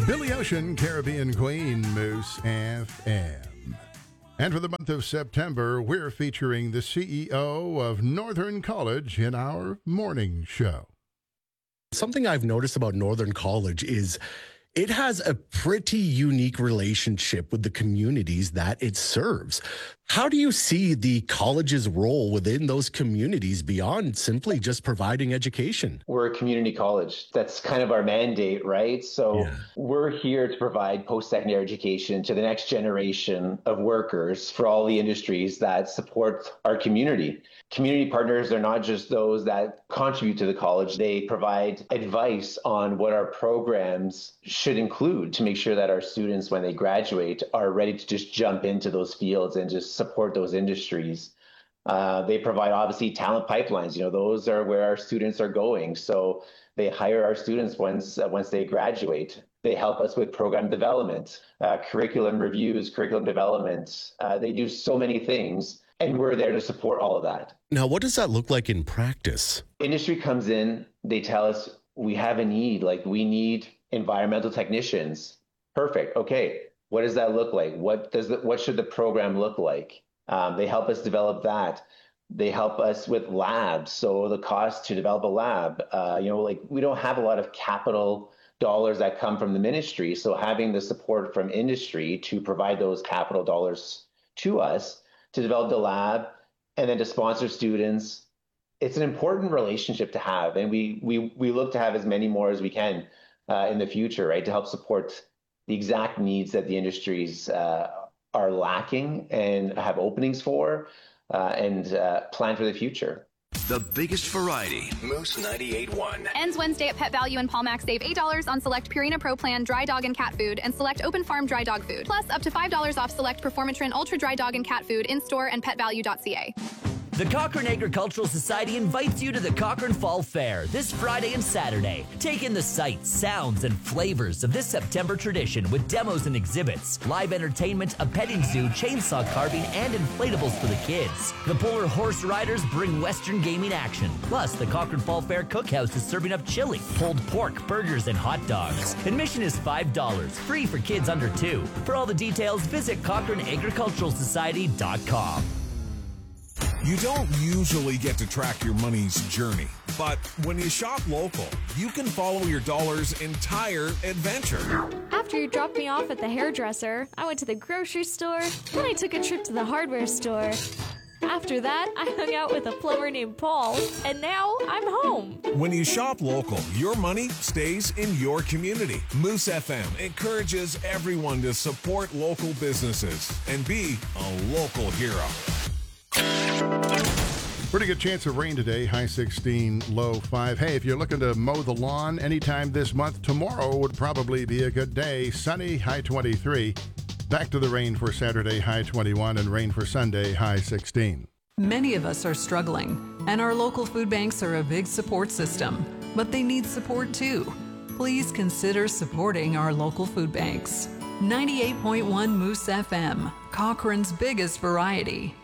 Billy Ocean, Caribbean Queen, Moose FM. And for the month of September, we're featuring the CEO of Northern College in our morning show. Something I've noticed about Northern College is it has a pretty unique relationship with the communities that it serves. How do you see the college's role within those communities beyond simply just providing education? We're a community college. That's kind of our mandate, right? So we're here to provide post-secondary education to the next generation of workers for all the industries that support our community. Community partners are not just those that contribute to the college. They provide advice on what our programs should include to make sure that our students, when they graduate, are ready to just jump into those fields and just support those industries. They provide, obviously, talent pipelines. Those are where our students are going. So they hire our students once they graduate. They help us with program development, curriculum reviews, curriculum development. They do so many things, and we're there to support all of that. Now, what does that look like in practice? Industry comes in, they tell us we have a need, we need environmental technicians. Perfect. Okay. What does that look like? What should the program look like? They help us develop that. They help us with labs. So the cost to develop a lab, we don't have a lot of capital dollars that come from the ministry. So having the support from industry to provide those capital dollars to us to develop the lab and then to sponsor students, it's an important relationship to have. And we look to have as many more as we can in the future, right, to help support the exact needs that the industries are lacking and have openings for and plan for the future. The biggest variety. Moose 98.1. Ends Wednesday at Pet Value in Palmax. Save $8 on select Purina Pro Plan dry dog and cat food and select Open Farm dry dog food. Plus up to $5 off select Performatrin Ultra dry dog and cat food in store and petvalue.ca. The Cochrane Agricultural Society invites you to the Cochrane Fall Fair this Friday and Saturday. Take in the sights, sounds, and flavors of this September tradition with demos and exhibits, live entertainment, a petting zoo, chainsaw carving, and inflatables for the kids. The Polar Horse Riders bring Western gaming action. Plus, the Cochrane Fall Fair Cookhouse is serving up chili, pulled pork, burgers, and hot dogs. Admission is $5, free for kids under 2. For all the details, visit CochraneAgriculturalSociety.com. You don't usually get to track your money's journey, but when you shop local, you can follow your dollar's entire adventure. After you dropped me off at the hairdresser, I went to the grocery store, then I took a trip to the hardware store. After that, I hung out with a plumber named Paul, and now I'm home. When you shop local, your money stays in your community. Moose FM encourages everyone to support local businesses and be a local hero. Pretty good chance of rain today, high 16, low 5. Hey, if you're looking to mow the lawn anytime this month, tomorrow would probably be a good day. Sunny, high 23. Back to the rain for Saturday, high 21, and rain for Sunday, high 16. Many of us are struggling, and our local food banks are a big support system, but they need support too. Please consider supporting our local food banks. 98.1 Moose FM, Cochrane's biggest variety.